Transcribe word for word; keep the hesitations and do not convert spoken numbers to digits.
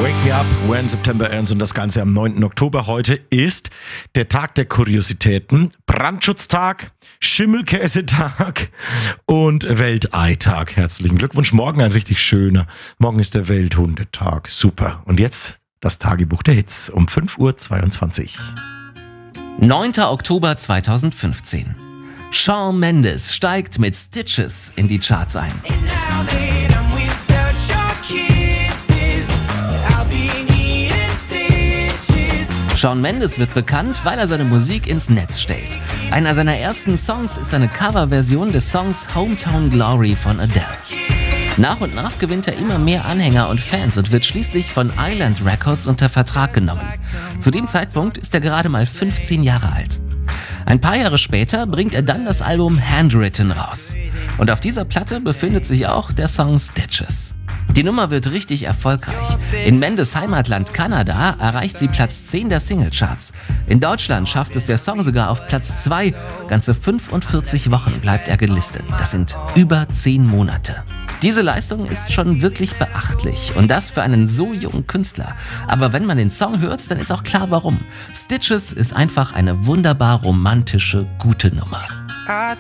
Wake Me Up When September Ends und das Ganze am neunten Oktober. Heute ist der Tag der Kuriositäten, Brandschutztag, Schimmelkäsetag und Welteitag. Herzlichen Glückwunsch. Morgen ein richtig schöner. Morgen ist der Welthundetag. Super. Und jetzt das Tagebuch der Hits um fünf Uhr zweiundzwanzig. neunter Oktober zweitausendfünfzehn. Shawn Mendes steigt mit Stitches in die Charts ein. Shawn Mendes wird bekannt, weil er seine Musik ins Netz stellt. Einer seiner ersten Songs ist eine Coverversion des Songs Hometown Glory von Adele. Nach und nach gewinnt er immer mehr Anhänger und Fans und wird schließlich von Island Records unter Vertrag genommen. Zu dem Zeitpunkt ist er gerade mal fünfzehn Jahre alt. Ein paar Jahre später bringt er dann das Album Handwritten raus. Und auf dieser Platte befindet sich auch der Song Stitches. Die Nummer wird richtig erfolgreich. In Mendes Heimatland Kanada erreicht sie Platz zehn der Singlecharts. In Deutschland schafft es der Song sogar auf Platz zwei. Ganze fünfundvierzig Wochen bleibt er gelistet. Das sind über zehn Monate. Diese Leistung ist schon wirklich beachtlich und das für einen so jungen Künstler. Aber wenn man den Song hört, dann ist auch klar warum. Stitches ist einfach eine wunderbar romantische, gute Nummer.